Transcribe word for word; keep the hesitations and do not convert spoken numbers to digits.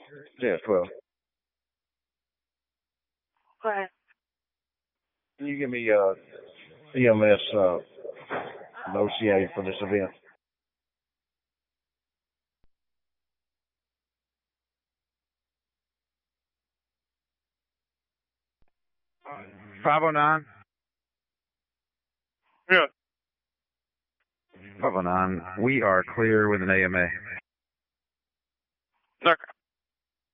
Yeah, twelve. Go ahead. Can you give me uh, E M S uh, and O C A for this event? five oh nine. Yeah. five oh nine. We are clear with an A M A. Okay.